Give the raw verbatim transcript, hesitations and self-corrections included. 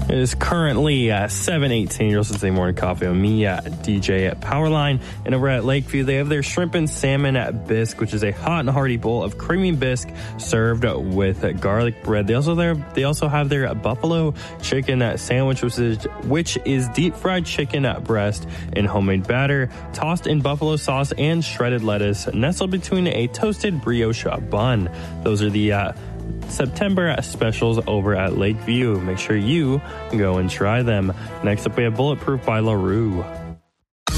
It is currently uh, seven eighteen. You're listening to the Morning Coffee with me, uh, D J at Powerline. And over at Lakeview, they have their shrimp and salmon bisque, which is a hot and hearty bowl of creamy bisque served with garlic bread. They also there they also have their buffalo chicken sandwich, which is which is deep fried chicken breast in homemade batter, tossed in buffalo sauce and shredded lettuce, nestled between a toasted brioche bun. Those are the uh, September specials over at Lakeview. Make sure you go and try them. Next up, we have Bulletproof by LaRue.